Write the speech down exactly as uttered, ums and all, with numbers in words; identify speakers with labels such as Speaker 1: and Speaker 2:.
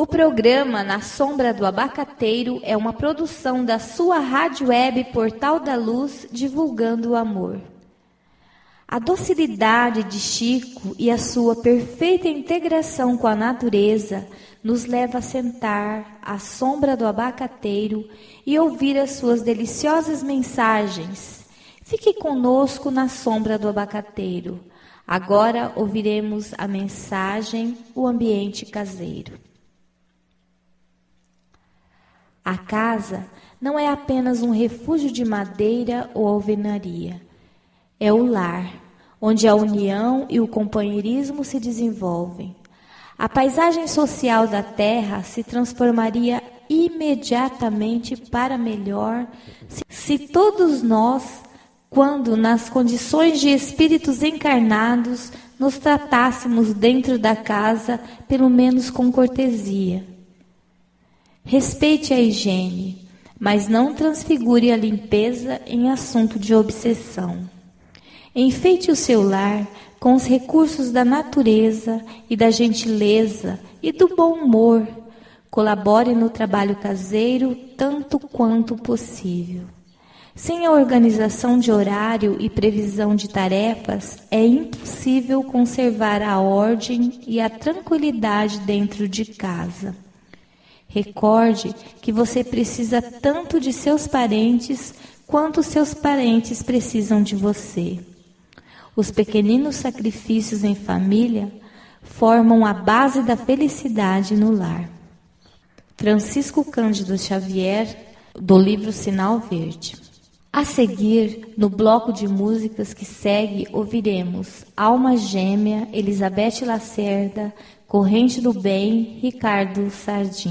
Speaker 1: O programa Na Sombra do Abacateiro é uma produção da sua rádio web Portal da Luz, divulgando o amor. A docilidade de Chico e a sua perfeita integração com a natureza nos leva a sentar à sombra do abacateiro e ouvir as suas deliciosas mensagens. Fique conosco na sombra do abacateiro. Agora ouviremos a mensagem O Ambiente Caseiro. A casa não é apenas um refúgio de madeira ou alvenaria. É o lar, onde a união e o companheirismo se desenvolvem. A paisagem social da Terra se transformaria imediatamente para melhor se, se todos nós, quando nas condições de espíritos encarnados, nos tratássemos dentro da casa, pelo menos com cortesia. Respeite a higiene, mas não transfigure a limpeza em assunto de obsessão. Enfeite o seu lar com os recursos da natureza e da gentileza e do bom humor. Colabore no trabalho caseiro tanto quanto possível. Sem a organização de horário e previsão de tarefas, é impossível conservar a ordem e a tranquilidade dentro de casa. Recorde que você precisa tanto de seus parentes quanto seus parentes precisam de você. Os pequeninos sacrifícios em família formam a base da felicidade no lar. Francisco Cândido Xavier, do livro Sinal Verde. A seguir, no bloco de músicas que segue, ouviremos Alma Gêmea, Elizabeth Lacerda, Corrente do Bem, Ricardo Sardinha.